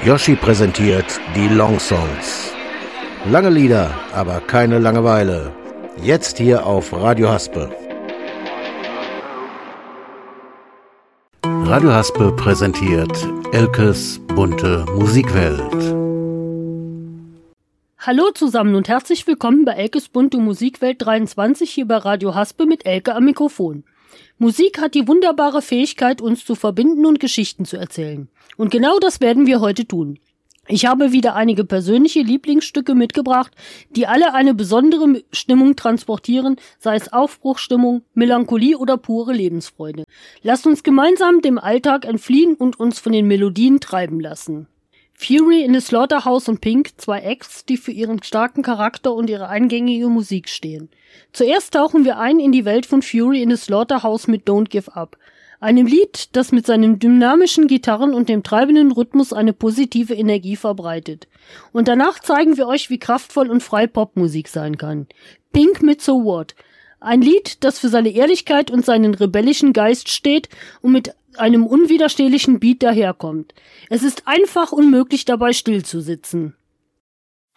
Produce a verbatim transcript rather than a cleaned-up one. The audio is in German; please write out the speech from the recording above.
Yoshi präsentiert die Long Songs. Lange Lieder, aber keine Langeweile. Jetzt hier auf Radio Haspe. Radio Haspe präsentiert Elkes bunte Musikwelt. Hallo zusammen und herzlich willkommen bei Elkes bunte Musikwelt dreiundzwanzig hier bei Radio Haspe mit Elke am Mikrofon. Musik hat die wunderbare Fähigkeit, uns zu verbinden und Geschichten zu erzählen. Und genau das werden wir heute tun. Ich habe wieder einige persönliche Lieblingsstücke mitgebracht, die alle eine besondere Stimmung transportieren, sei es Aufbruchsstimmung, Melancholie oder pure Lebensfreude. Lasst uns gemeinsam dem Alltag entfliehen und uns von den Melodien treiben lassen. Fury in the Slaughterhouse und Pink, zwei Acts, die für ihren starken Charakter und ihre eingängige Musik stehen. Zuerst tauchen wir ein in die Welt von Fury in the Slaughterhouse mit Don't Give Up, einem Lied, das mit seinen dynamischen Gitarren und dem treibenden Rhythmus eine positive Energie verbreitet. Und danach zeigen wir euch, wie kraftvoll und frei Popmusik sein kann. Pink mit So What, ein Lied, das für seine Ehrlichkeit und seinen rebellischen Geist steht und mit einem unwiderstehlichen Beat daherkommt. Es ist einfach unmöglich, dabei still zu sitzen.